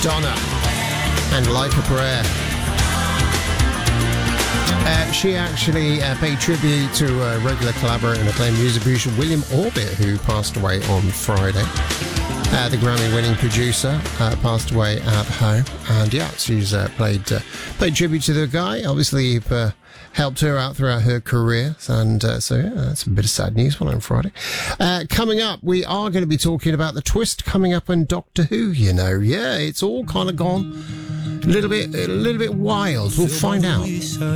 Madonna and Like a Prayer. She actually paid tribute to regular collaborator and acclaimed music producer William Orbit, who passed away on Friday. The Grammy-winning producer passed away at home, and yeah, she's played tribute to the guy. Obviously, helped her out throughout her career, and so yeah, that's a bit of sad news on Friday. Coming up, we are going to be talking about the twist coming up in Doctor Who. You know, yeah, it's all kind of gone a little bit wild. We'll find out.